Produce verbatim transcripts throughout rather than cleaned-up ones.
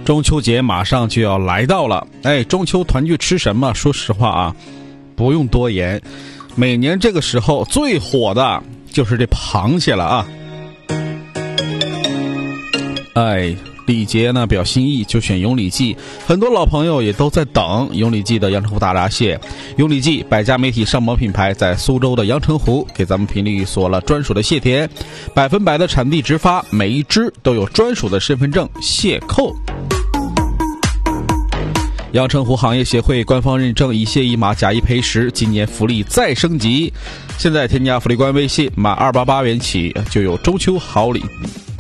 中秋节马上就要来到了，哎，中秋团聚吃什么？说实话啊，不用多言，每年这个时候最火的就是这螃蟹了啊。哎，李杰呢表心意就选永礼记，很多老朋友也都在等永礼记的阳澄湖大闸蟹。永礼记百家媒体上榜品牌在苏州的阳澄湖给咱们频率锁了专属的蟹田，百分百的产地直发，每一只都有专属的身份证蟹扣。阳澄湖行业协会官方认证一蟹一码假一赔十，今年福利再升级，现在添加福利官微信满二八八元起就有中秋好礼。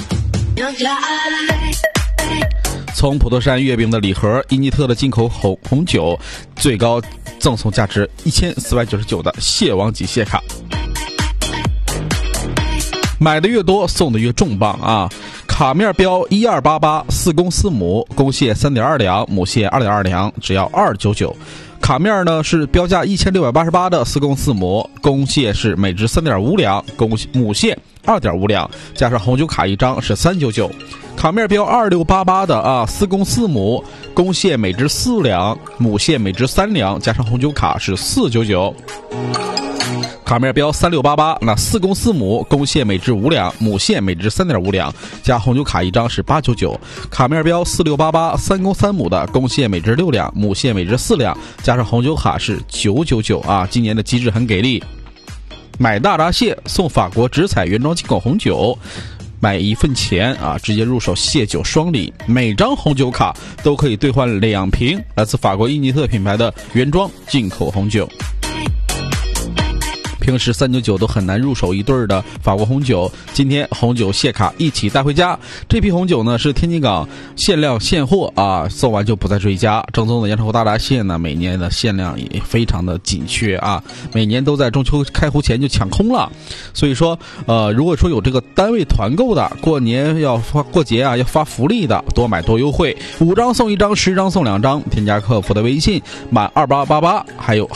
从普陀山月饼的礼盒，伊尼特的进口红红酒，最高赠送价值一千四百九十九的蟹王级蟹卡，买的越多送的越重磅啊！卡面标一二八八，四公四母，公蟹三点二两，母蟹二点二两，只要二九九。卡面呢是标价一千六百八十八的四公四母，公蟹是每只三点五两，公母蟹二点五两，加上红酒卡一张是三九九。卡面标二六八八的啊，四公四母，公蟹每只四两，母蟹每只三两，加上红酒卡是四九九。卡面标三六八八，那四公四母，公蟹每只五两，母蟹每只三点五两，加红酒卡一张是八九九。卡面标四六八八，三公三母的，公蟹每只六两，母蟹每只四两，加上红酒卡是九九九啊！今年的机制很给力，买大闸蟹送法国直采原装进口红酒。买一份钱啊，直接入手蟹酒双礼，每张红酒卡都可以兑换两瓶来自法国伊尼特品牌的原装进口红酒。平时三九九都很难入手一对的法国红酒，今天红酒蟹卡一起带回家。这批红酒呢是天津港限量现货啊，送完就不再追加。正宗的阳澄湖大闸蟹呢，每年的限量也非常的紧缺啊，每年都在中秋开湖前就抢空了。所以说，呃，如果说有这个单位团购的，过年要发过节啊要发福利的，多买多优惠，五张送一张，十张送两张。添加客服的微信满二八八八，还有